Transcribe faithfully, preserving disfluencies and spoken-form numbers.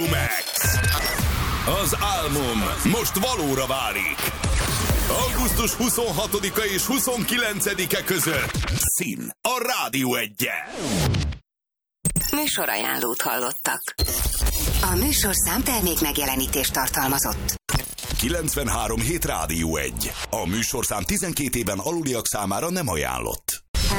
Max. Az álmom most valóra válik. augusztus huszonhatodika és huszonkilencedike között Szín a Rádió Egyen. Műsorajánlót hallottak. A műsorszám termék megjelenítést tartalmazott. kilencvenhárom hét Rádió egy. A műsorszám tizenkét éven aluliak számára nem ajánlott.